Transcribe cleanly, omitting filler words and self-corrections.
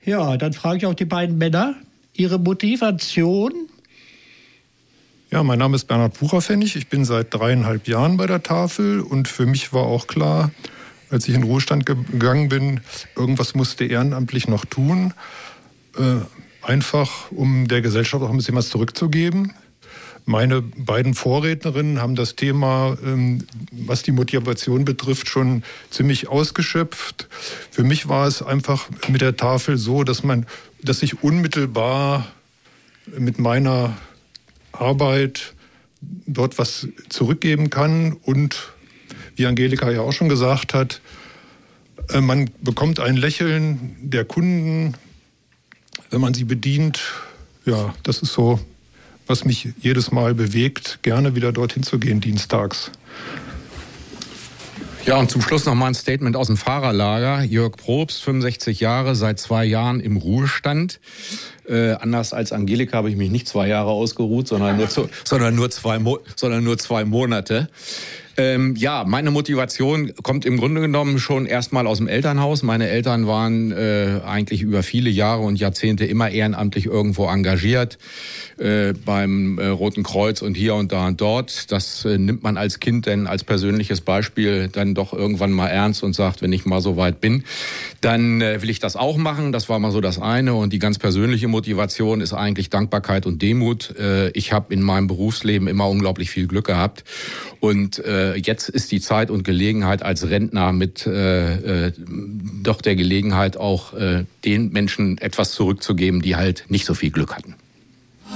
Ja, dann frage ich auch die beiden Männer, ihre Motivation? Ja, mein Name ist Bernhard Bucherpfennig. Ich bin seit 3,5 Jahren bei der Tafel und für mich war auch klar, als ich in den Ruhestand gegangen bin, irgendwas musste ehrenamtlich noch tun, einfach um der Gesellschaft auch ein bisschen was zurückzugeben. Meine beiden Vorrednerinnen haben das Thema, was die Motivation betrifft, schon ziemlich ausgeschöpft. Für mich war es einfach mit der Tafel so, dass ich unmittelbar mit meiner Arbeit dort was zurückgeben kann und, wie Angelika ja auch schon gesagt hat, man bekommt ein Lächeln der Kunden, wenn man sie bedient. Ja, das ist so, was mich jedes Mal bewegt, gerne wieder dorthin zu gehen dienstags. Ja, und zum Schluss noch mal ein Statement aus dem Fahrerlager. Jörg Probst, 65 Jahre, seit 2 Jahren im Ruhestand. Anders als Angelika habe ich mich nicht 2 Jahre ausgeruht, sondern nur 2 Monate. Ja, meine Motivation kommt im Grunde genommen schon erstmal aus dem Elternhaus. Meine Eltern waren eigentlich über viele Jahre und Jahrzehnte immer ehrenamtlich irgendwo engagiert, beim Roten Kreuz und hier und da und dort. Das nimmt man als Kind denn als persönliches Beispiel dann doch irgendwann mal ernst und sagt, wenn ich mal so weit bin, dann will ich das auch machen. Das war mal so das eine. Und die ganz persönliche Motivation ist eigentlich Dankbarkeit und Demut. Ich habe in meinem Berufsleben immer unglaublich viel Glück gehabt. Und jetzt ist die Zeit und Gelegenheit als Rentner mit doch der Gelegenheit auch den Menschen etwas zurückzugeben, die halt nicht so viel Glück hatten.